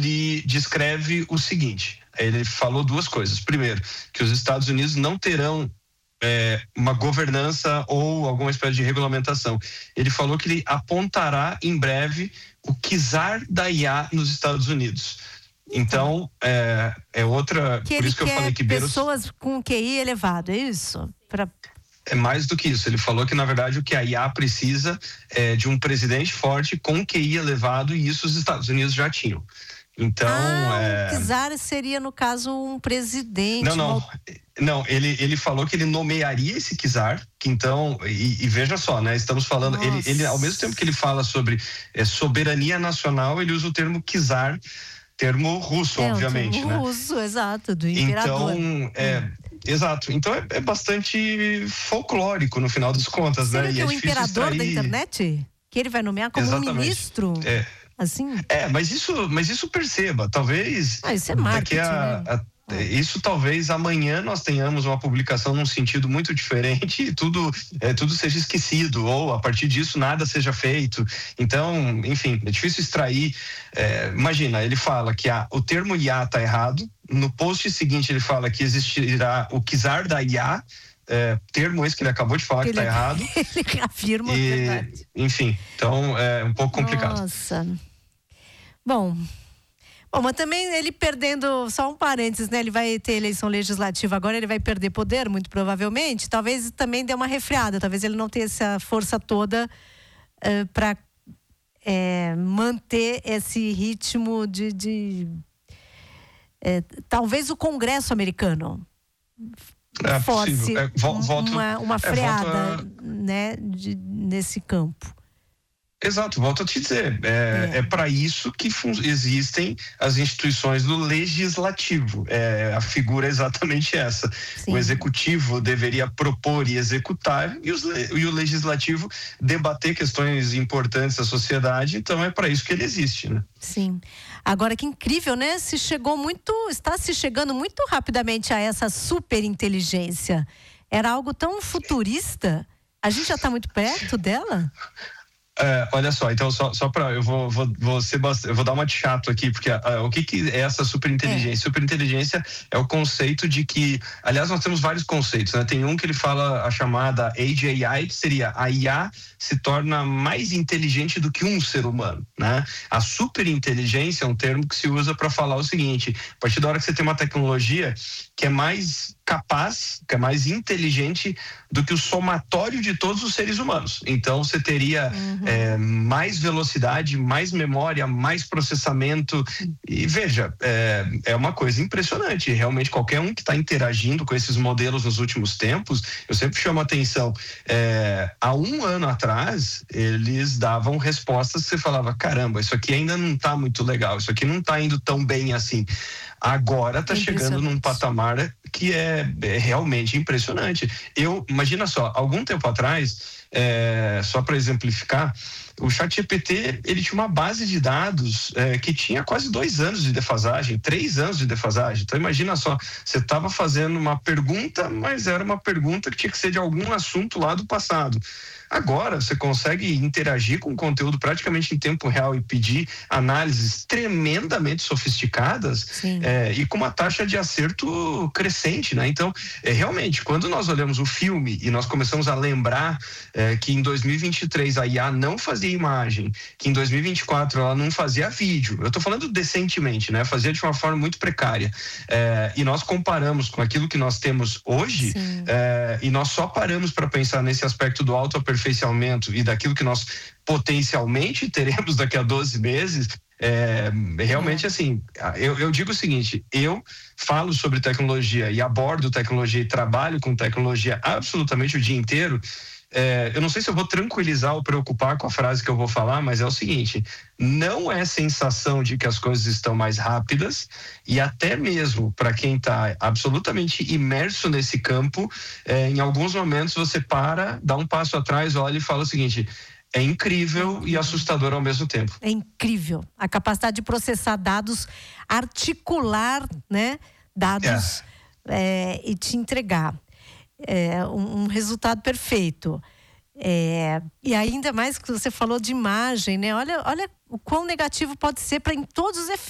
ele descreve o seguinte, ele falou duas coisas. Primeiro, que os Estados Unidos não terão uma governança ou alguma espécie de regulamentação. Ele falou que ele apontará em breve o czar da IA nos Estados Unidos. Então, outra... Que por isso que eu falei que pessoas com QI elevado, é isso? É mais do que isso. Ele falou que, na verdade, o que a IA precisa é de um presidente forte com QI elevado, e isso os Estados Unidos já tinham. Então, o czar seria, no caso, um presidente. Não, ele falou que ele nomearia esse czar, que então, e veja só, né, estamos falando, ele ao mesmo tempo que ele fala sobre soberania nacional, ele usa o termo czar, termo russo, obviamente, termo né? russo, exato, do imperador. Então, exato, então é bastante folclórico no final das contas, Será né? Que e é o imperador da internet? Que ele vai nomear como um ministro? Assim? Mas isso perceba, talvez isso é marketing, né? Isso talvez amanhã nós tenhamos uma publicação num sentido muito diferente e tudo seja esquecido, ou a partir disso nada seja feito. Então, enfim, é difícil extrair. Imagina, ele fala que o termo IA está errado, no post seguinte ele fala que existirá o czar da IA, termo esse que ele acabou de falar que está errado. Ele afirma a verdade. Enfim, então é um pouco complicado. Nossa. Bom, mas também ele perdendo, só um parênteses, né? Ele vai ter eleição legislativa agora, ele vai perder poder, muito provavelmente. Talvez também dê uma resfriada, talvez ele não tenha essa força toda para manter esse ritmo de talvez o Congresso americano force uma freada, né, nesse campo. Exato, volto a te dizer, é para isso que existem as instituições do legislativo, a figura é exatamente essa. Sim. O executivo deveria propor e executar, e o legislativo debater questões importantes da sociedade, então é para isso que ele existe, né? Sim. Agora, que incrível, né? Está se chegando muito rapidamente a essa superinteligência. Era algo tão futurista, a gente já está muito perto dela? Olha só, então só para eu vou dar uma de chato aqui, porque o que é essa superinteligência? Superinteligência é o conceito de que, aliás, nós temos vários conceitos, né? Tem um que ele fala a chamada AGI, que seria a IA se torna mais inteligente do que um ser humano, né? A superinteligência é um termo que se usa para falar o seguinte: a partir da hora que você tem uma tecnologia que é mais capaz, que é mais inteligente do que o somatório de todos os seres humanos. Então você teria mais velocidade, mais memória, mais processamento. E veja, é uma coisa impressionante. Realmente, qualquer um que está interagindo com esses modelos nos últimos tempos, eu sempre chamo a atenção. Há um ano atrás, eles davam respostas que você falava: caramba, isso aqui ainda não está muito legal, isso aqui não está indo tão bem assim. Agora está chegando num patamar que é realmente impressionante. Imagina só, algum tempo atrás, só para exemplificar, o ChatGPT, ele tinha uma base de dados que tinha quase 2 anos de defasagem, 3 anos de defasagem. Então imagina só, você estava fazendo uma pergunta, mas era uma pergunta que tinha que ser de algum assunto lá do passado. Agora você consegue interagir com o conteúdo praticamente em tempo real e pedir análises tremendamente sofisticadas e com uma taxa de acerto crescente, né? Então, realmente, quando nós olhamos o filme e nós começamos a lembrar que em 2023 a IA não fazia imagem, que em 2024 ela não fazia vídeo, eu estou falando decentemente, né? Fazia de uma forma muito precária, e nós comparamos com aquilo que nós temos hoje, e nós só paramos para pensar nesse aspecto do autoaperfeiçoamento e daquilo que nós potencialmente teremos daqui a 12 meses, realmente assim, eu digo o seguinte: eu falo sobre tecnologia e abordo tecnologia e trabalho com tecnologia absolutamente o dia inteiro. Eu não sei se eu vou tranquilizar ou preocupar com a frase que eu vou falar, mas é o seguinte: não é sensação de que as coisas estão mais rápidas, e até mesmo para quem está absolutamente imerso nesse campo, em alguns momentos você para, dá um passo atrás, olha e fala o seguinte: é incrível e assustador ao mesmo tempo. É incrível a capacidade de processar dados, articular, né, dados e te entregar um resultado perfeito. E ainda mais que você falou de imagem, né? Olha o quão negativo pode ser em todos os efeitos.